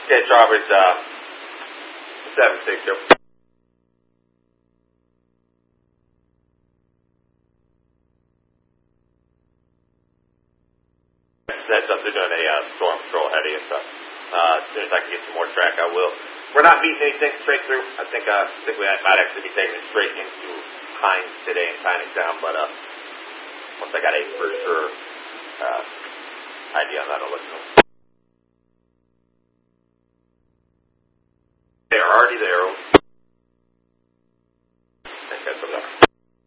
Okay, Roberts, 7-6, yep. That's up. They're doing a storm patrol ahead of you, so as soon as I can get some more track, I will. We're not beating anything straight through. I think we might actually be taking it straight into Hines today and tying it down, but once I got a for sure idea on that, I'll let you know.